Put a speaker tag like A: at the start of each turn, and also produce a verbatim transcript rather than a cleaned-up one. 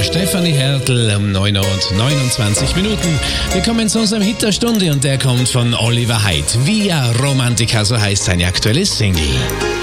A: Stefanie Hertel um neun Uhr und neunundzwanzig Minuten. Wir kommen zu unserem Hit der Stunde und der kommt von Oliver Haidt. Via Romantica, so heißt seine aktuelle Single.